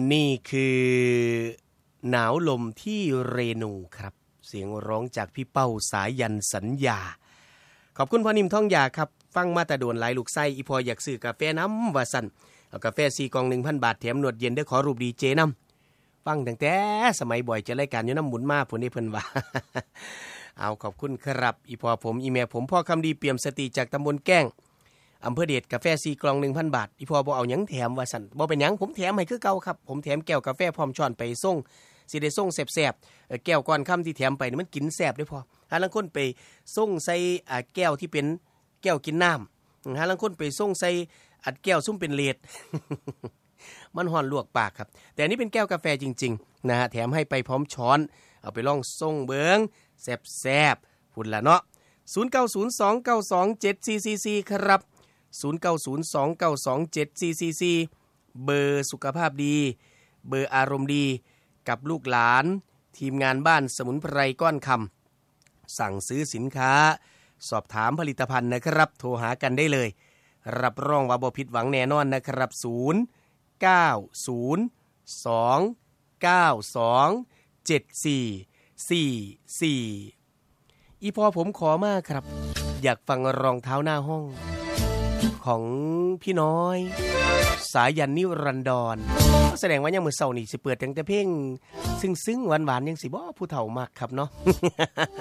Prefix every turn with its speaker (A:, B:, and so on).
A: นี่คือหนาวลมที่เรนูครับเสียงร้องจากพี่เป้าสายันสัญญาขอบคุณพ่อนิ่มท่องยาครับฟังมาแต่โดนหลายลูกไส้อีพออยากซื้อกาแฟน้ำว่าสั่นเอากาแฟ4กล่อง 1,000 บาทแถมหนวดเย็นได้ขอรูปดีเจน้ำฟังตั้งแต่สมัยบ่อยจะรายการอยู่น้ำหมุนมาพุ่นนี่เพิ่นว่า เอาขอบคุณครับอีพอผมอีแม่ผมพ่อคำดีเปี่ยมสติจากตำบลแก้งอำเภอเดชกาแฟ4กล่อง 1,000 บาทอีพอบ่เอาหยังแถมว่าสั่นบ่เป็นหยังผมแถมให้คือเก่าครับผมแถมแก้วกาแฟพร้อมช้อนไปส่งสิได้ส่งแซ่บๆแก้วก่อนค่ำที่แถมไปนี่มันกินแซ่บเด้อพอหาลางคนไปส่งใส่แก้วที่เป็นแก้วกินน้ำหาลางคนไปส่งใส่อัดแก้วซุ่มเป็นเลด มันห่อนลวกปากครับแต่อันนี้เป็นแก้วกาแฟจริงๆนะฮะแถมให้ไปพร้อมช้อนเอาไปลองส่งเบิงแซ่บๆพุ่นละเนาะ0902927444ครับ0902927444เบอร์สุขภาพดีเบอร์อารมณ์ดีกับลูกหลานทีมงานบ้านสมุนไพรก้อนคำสั่งซื้อสินค้าสอบถามผลิตภัณฑ์นะครับโทรหากันได้เลยรับรองว่าบ่ผิดหวังแน่นอนนะครับ0902927444อีพอผมขอมากครับอยากฟังรองเท้าหน้าห้องของพี่น้อยสายันนิรันดรแสดงว่ายังมื้อเช้านี่สิเปิดตั้งแต่เพลงซึ้งๆหวานๆยังสิบ่ผู้เฒ่ามากครับเนาะ